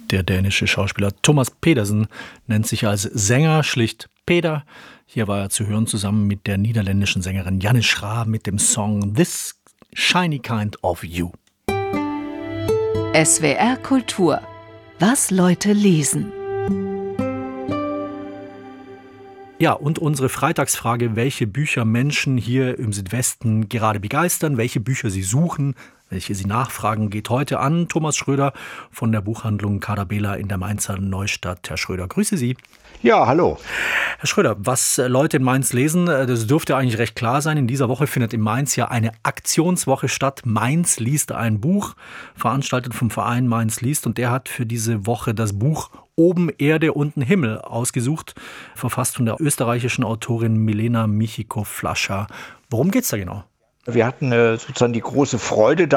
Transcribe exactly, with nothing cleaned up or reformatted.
Der dänische Schauspieler Thomas Pedersen nennt sich als Sänger schlicht Peter. Hier war er zu hören zusammen mit der niederländischen Sängerin Janne Schra mit dem Song This Shiny Kind of You. S W R Kultur. Was Leute lesen. Ja, und unsere Freitagsfrage, welche Bücher Menschen hier im Südwesten gerade begeistern, welche Bücher sie suchen, welche sie nachfragen, geht heute an Thomas Schröder von der Buchhandlung Kadabela in der Mainzer Neustadt. Herr Schröder, grüße Sie. Ja, hallo. Herr Schröder, was Leute in Mainz lesen, das dürfte eigentlich recht klar sein. In dieser Woche findet in Mainz ja eine Aktionswoche statt. Mainz liest ein Buch, veranstaltet vom Verein Mainz liest. Und der hat für diese Woche das Buch Oben Erde, unten Himmel ausgesucht, verfasst von der österreichischen Autorin Milena Michiko-Flascher. Worum geht's da genau? Wir hatten äh, sozusagen die große Freude